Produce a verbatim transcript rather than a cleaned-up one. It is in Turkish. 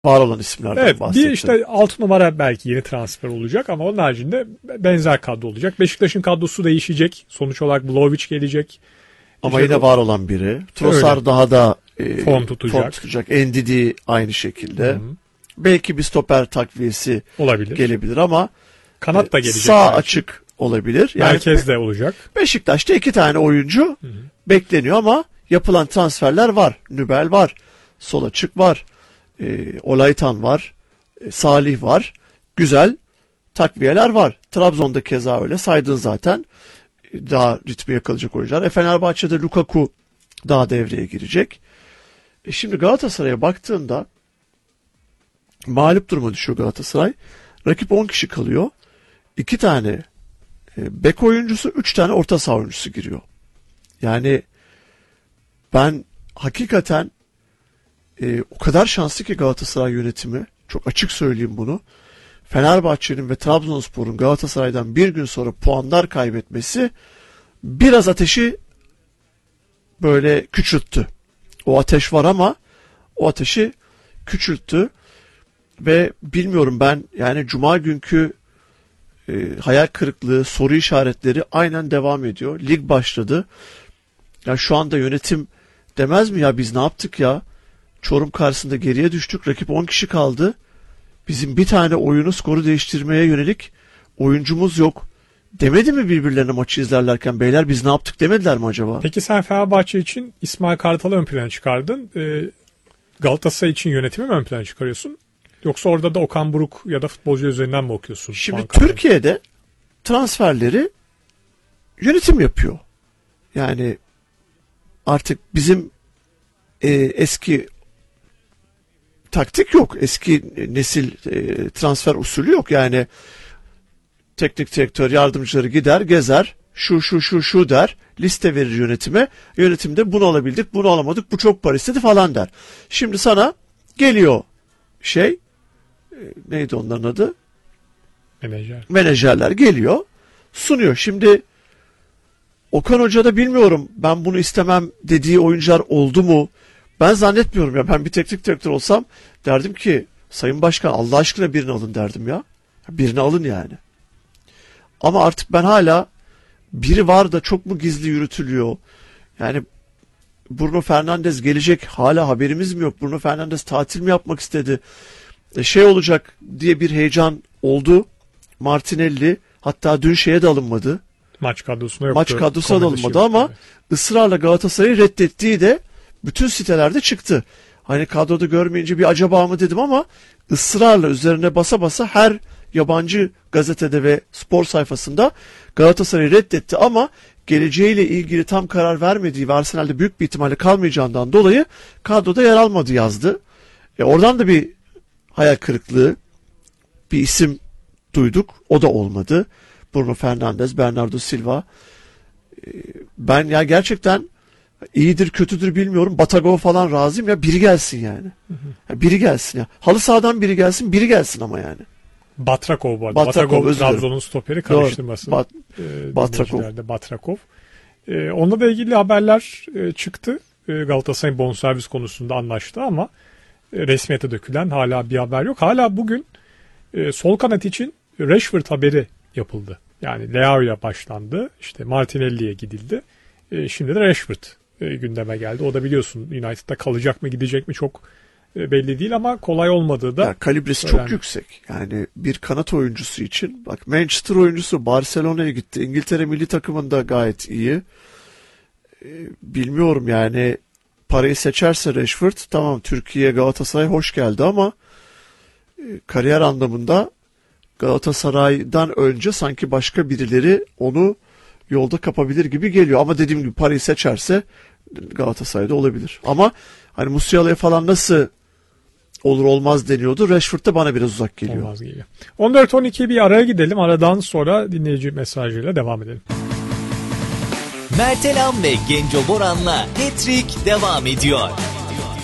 Var olan isimlerden evet, bahsettim. Bir işte altı numara belki yeni transfer olacak ama onun haricinde benzer kadro olacak. Beşiktaş'ın kadrosu değişecek. Sonuç olarak Vlahovic gelecek. Ama işte yine var olan biri. Trossard daha da e, form tutacak. Form tutacak. Ndidi aynı şekilde. Hı-hı. Belki bir stoper takviyesi olabilir. Gelebilir ama kanat da gelecek. Sağ belki. açık olabilir. Yani merkezde olacak. Beşiktaş'ta iki tane oyuncu Hı-hı. bekleniyor ama yapılan transferler var. Nübel var. Sol açık var. E, Olaytan var. E, Salih var. Güzel takviyeler var. Trabzon'da keza öyle. Saydın zaten. Daha ritmi yakalayacak oyuncular. E, Fenerbahçe'de Lukaku daha devreye girecek. E, şimdi Galatasaray'a baktığında mağlup duruma düşüyor Galatasaray. Rakip on kişi kalıyor. iki tane e, bek oyuncusu, üç tane orta saha oyuncusu giriyor. Yani ben hakikaten e, o kadar şanslı ki Galatasaray yönetimi. Çok açık söyleyeyim bunu. Fenerbahçe'nin ve Trabzonspor'un Galatasaray'dan bir gün sonra puanlar kaybetmesi biraz ateşi böyle küçülttü. O ateş var ama o ateşi küçülttü ve bilmiyorum ben yani Cuma günkü e, hayal kırıklığı, soru işaretleri aynen devam ediyor. Lig başladı. Ya şu anda yönetim demez mi ya biz ne yaptık ya? Çorum karşısında geriye düştük. Rakip on kişi kaldı. Bizim bir tane oyunu skoru değiştirmeye yönelik oyuncumuz yok. Demedi mi birbirlerine maçı izlerlerken beyler biz ne yaptık demediler mi acaba? Peki sen Fenerbahçe için İsmail Kartal'ı ön plana çıkardın. Ee, Galatasaray için yönetimi mi ön plana çıkarıyorsun? Yoksa orada da Okan Buruk ya da futbolcu üzerinden mi okuyorsun? Şimdi Türkiye'de transferleri yönetim yapıyor. Yani artık bizim e, eski taktik yok. Eski nesil e, transfer usulü yok. Yani teknik direktör yardımcıları gider, gezer, şu şu şu şu der, liste verir yönetime. Yönetimde bunu alabildik, bunu alamadık, bu çok para istedi falan der. Şimdi sana geliyor şey, e, neydi onların adı? Menajer. Menajerler geliyor, sunuyor. Şimdi Okan Hoca da bilmiyorum, ben bunu istemem dediği oyuncular oldu mu? Ben zannetmiyorum ya. Ben bir teknik direktör olsam derdim ki Sayın Başkan Allah aşkına birini alın derdim ya. Birini alın yani. Ama artık ben hala biri var da çok mu gizli yürütülüyor? Yani Bruno Fernandes gelecek, hala haberimiz mi yok? Bruno Fernandes tatil mi yapmak istedi? E şey olacak diye bir heyecan oldu. Martinelli hatta dün şeye de alınmadı. Maç kadrosuna yoktu. Maç kadrosuna da alınmadı ama evet. ısrarla Galatasaray'ı reddettiği de bütün sitelerde çıktı. Hani kadroda görmeyince bir acaba mı dedim ama ısrarla üzerine basa basa her yabancı gazetede ve spor sayfasında Galatasaray'ı reddetti ama geleceğiyle ilgili tam karar vermediği ve Arsenal'de büyük bir ihtimalle kalmayacağından dolayı kadroda yer almadı yazdı. E oradan da bir hayal kırıklığı, bir isim duyduk. O da olmadı. Bruno Fernandes, Bernardo Silva. E, ben ya gerçekten iyidir kötüdür bilmiyorum. Batagov falan razıyım ya, biri gelsin yani. Hı hı. Ya biri gelsin ya. Halı sahadan biri gelsin, biri gelsin ama yani. Batrakov bu arada. Batrakov, Batagov Trabzon'un stoperi, karıştırmasın. Bat, e, Batrakov. Batrakov. E, onunla da ilgili haberler e, çıktı. E, Galatasaray'ın bonservis konusunda anlaştı ama e, resmiyete dökülen hala bir haber yok. Hala bugün e, sol kanat için Rashford haberi yapıldı. Yani Leao'ya başlandı. İşte Martinelli'ye gidildi. E, şimdi de Rashford e, gündeme geldi. O da biliyorsun United'da kalacak mı gidecek mi çok e, belli değil ama kolay olmadığı da. Ya, kalibresi önemli. Çok yüksek. Yani bir kanat oyuncusu için. Bak Manchester oyuncusu Barcelona'ya gitti. İngiltere milli takımında gayet iyi. E, bilmiyorum yani parayı seçerse Rashford tamam Türkiye Galatasaray hoş geldi ama e, kariyer anlamında Galatasaray'dan önce sanki başka birileri onu yolda kapabilir gibi geliyor. Ama dediğim gibi parayı seçerse Galatasaray'da olabilir. Ama hani Musiala'ya falan nasıl olur olmaz deniyordu. Rashford da bana biraz uzak geliyor. Olmaz geliyor. on dört on iki bir araya gidelim. Aradan sonra dinleyici mesajıyla devam edelim. Mertelam ve Genco Boran'la Hat-Trick devam ediyor.